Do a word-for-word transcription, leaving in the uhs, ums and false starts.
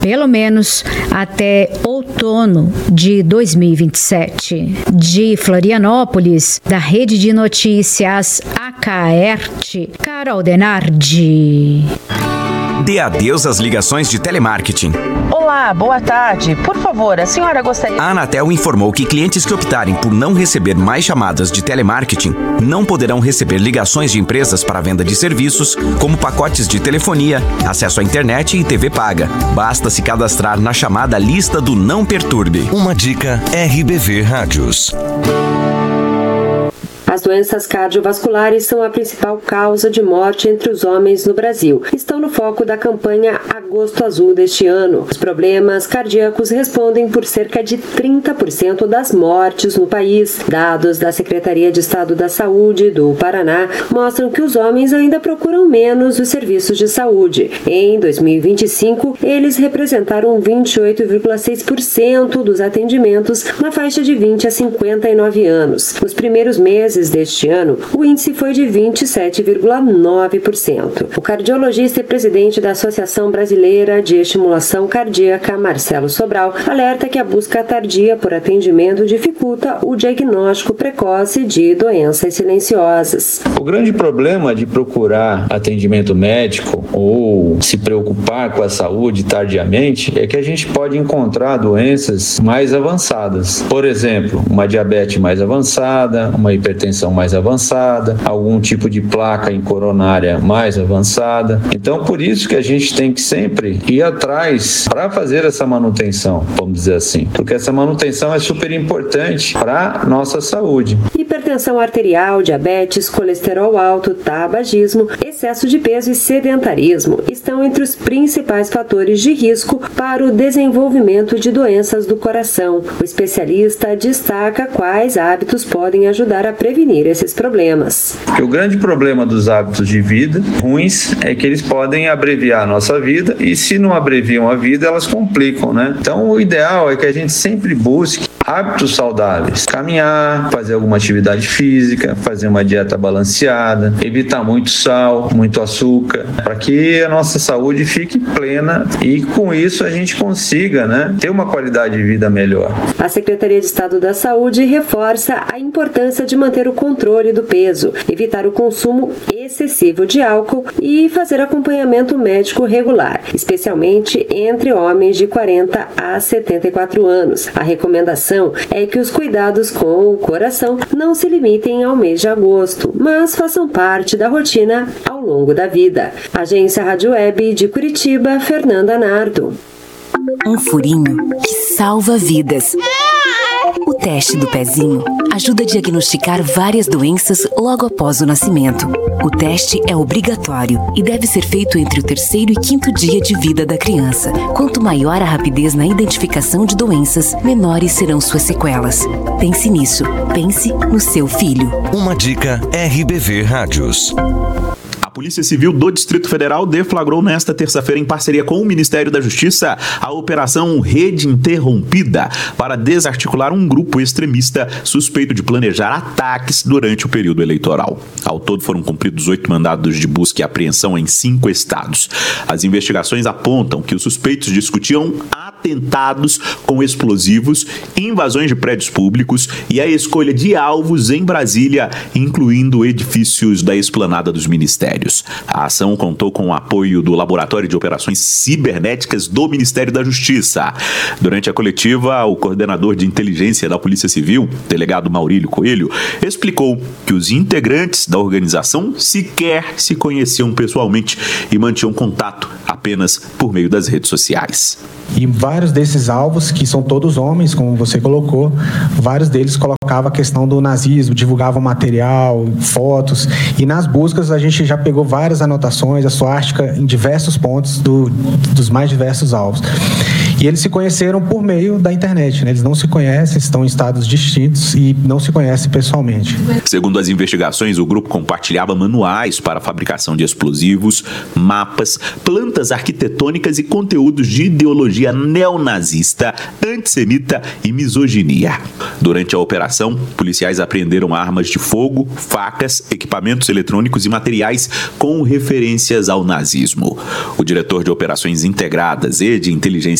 pelo menos até outono de dois mil e vinte e sete. De Florianópolis, da Rede de Notícias A K E R T, Carol Denardi. Dê adeus às ligações de telemarketing. Olá, boa tarde. Por favor, a senhora gostaria... A Anatel informou que clientes que optarem por não receber mais chamadas de telemarketing não poderão receber ligações de empresas para venda de serviços, como pacotes de telefonia, acesso à internet e T V paga. Basta se cadastrar na chamada lista do Não Perturbe. Uma dica R B V Rádios. As doenças cardiovasculares são a principal causa de morte entre os homens no Brasil. Estão no foco da campanha Agosto Azul deste ano. Os problemas cardíacos respondem por cerca de trinta por cento das mortes no país. Dados da Secretaria de Estado da Saúde do Paraná mostram que os homens ainda procuram menos os serviços de saúde. Em dois mil e vinte e cinco, eles representaram vinte e oito vírgula seis por cento dos atendimentos na faixa de vinte a cinquenta e nove anos. Nos primeiros meses deste ano, o índice foi de vinte e sete vírgula nove por cento. O cardiologista e presidente da Associação Brasileira de Estimulação Cardíaca, Marcelo Sobral, alerta que a busca tardia por atendimento dificulta o diagnóstico precoce de doenças silenciosas. O grande problema de procurar atendimento médico ou se preocupar com a saúde tardiamente é que a gente pode encontrar doenças mais avançadas. Por exemplo, uma diabetes mais avançada, uma hipertensão mais avançada, algum tipo de placa em coronária mais avançada. Então, por isso que a gente tem que sempre ir atrás para fazer essa manutenção, vamos dizer assim, porque essa manutenção é super importante para nossa saúde. Hipertensão arterial, diabetes, colesterol alto, tabagismo, excesso de peso e sedentarismo estão entre os principais fatores de risco para o desenvolvimento de doenças do coração. O especialista destaca quais hábitos podem ajudar a prevenir esses problemas. O grande problema dos hábitos de vida ruins é que eles podem abreviar a nossa vida e se não abreviam a vida, elas complicam, né? Então, o ideal é que a gente sempre busque hábitos saudáveis, caminhar, fazer alguma atividade física, fazer uma dieta balanceada, evitar muito sal, muito açúcar, para que a nossa saúde fique plena e com isso a gente consiga, né, ter uma qualidade de vida melhor. A Secretaria de Estado da Saúde reforça a importância de manter o controle do peso, evitar o consumo excessivo de álcool e fazer acompanhamento médico regular, especialmente entre homens de quarenta a setenta e quatro anos. A recomendação é que os cuidados com o coração não se limitem ao mês de agosto, mas façam parte da rotina ao longo da vida. Agência Rádio Web de Curitiba, Fernanda Nardo. Um furinho que salva vidas. O teste do pezinho ajuda a diagnosticar várias doenças logo após o nascimento. O teste é obrigatório e deve ser feito entre o terceiro e quinto dia de vida da criança. Quanto maior a rapidez na identificação de doenças, menores serão suas sequelas. Pense nisso. Pense no seu filho. Uma dica R B V Rádios. A Polícia Civil do Distrito Federal deflagrou nesta terça-feira, em parceria com o Ministério da Justiça, a Operação Rede Interrompida para desarticular um grupo extremista suspeito de planejar ataques durante o período eleitoral. Ao todo foram cumpridos oito mandados de busca e apreensão em cinco estados. As investigações apontam que os suspeitos discutiam atentados com explosivos, invasões de prédios públicos e a escolha de alvos em Brasília, incluindo edifícios da esplanada dos ministérios. A ação contou com o apoio do Laboratório de Operações Cibernéticas do Ministério da Justiça. Durante a coletiva, o coordenador de inteligência da Polícia Civil, delegado Maurílio Coelho, explicou que os integrantes da organização sequer se conheciam pessoalmente e mantinham contato apenas por meio das redes sociais. E vários desses alvos, que são todos homens, como você colocou, vários deles colocavam a questão do nazismo, divulgavam material, fotos, e nas buscas a gente já pegou várias anotações, a suástica em diversos pontos do, dos mais diversos alvos. E eles se conheceram por meio da internet, né? Eles não se conhecem, estão em estados distintos e não se conhecem pessoalmente. Segundo as investigações, o grupo compartilhava manuais para a fabricação de explosivos, mapas, plantas arquitetônicas e conteúdos de ideologia neonazista, antissemita e misoginia. Durante a operação, policiais apreenderam armas de fogo, facas, equipamentos eletrônicos e materiais com referências ao nazismo. O diretor de Operações Integradas e de Inteligência